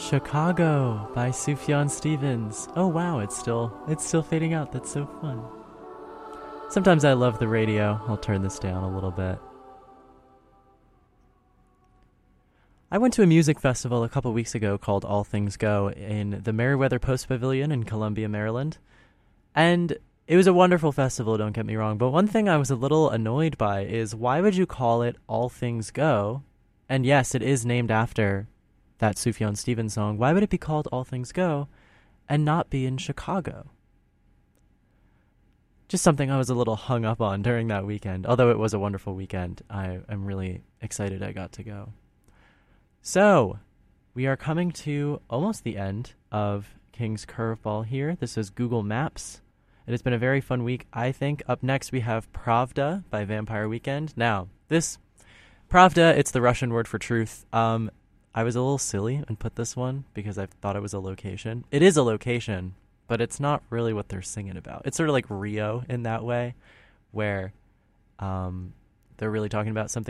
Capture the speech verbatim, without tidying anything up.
Chicago by Sufjan Stevens. Oh wow, it's still it's still fading out. That's so fun. Sometimes I love the radio. I'll turn this down a little bit. I went to a music festival a couple weeks ago called All Things Go in the Merriweather Post Pavilion in Columbia, Maryland. And it was a wonderful festival, don't get me wrong. But one thing I was a little annoyed by is why would you call it All Things Go? And yes, it is named after that Sufjan Stevens song. Why would it be called All Things Go and not be in Chicago? Just something I was a little hung up on during that weekend. Although it was a wonderful weekend, I am really excited I got to go. So, we are coming to almost the end of King's Curveball here. This is Google Maps. It has been a very fun week, I think. Up next, we have Pravda by Vampire Weekend. Now, this Pravda, it's the Russian word for truth. Um, I was a little silly and put this one because I thought it was a location. It is a location, but it's not really what they're singing about. It's sort of like Rio in that way, where um, they're really talking about something